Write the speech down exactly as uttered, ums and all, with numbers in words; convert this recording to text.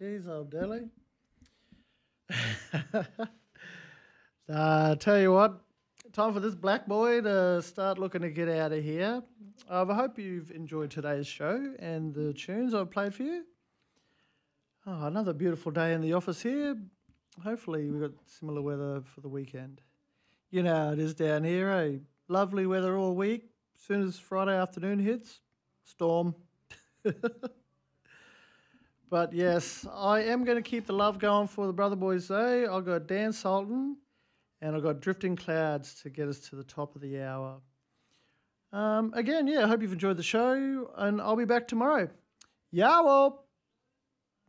Jeez, old Delhi. uh, tell you what, time for this black boy to start looking to get out of here. Uh, I hope you've enjoyed today's show and the tunes I've played for you. Oh, another beautiful day in the office here. Hopefully we've got similar weather for the weekend. You know how it is down here, eh? Lovely weather all week. As soon as Friday afternoon hits, storm. But yes, I am going to keep the love going for the Brother Boys though. I've got Dan Sultan and I've got Drifting Clouds to get us to the top of the hour. Um, again, yeah, I hope you've enjoyed the show and I'll be back tomorrow. Yawop!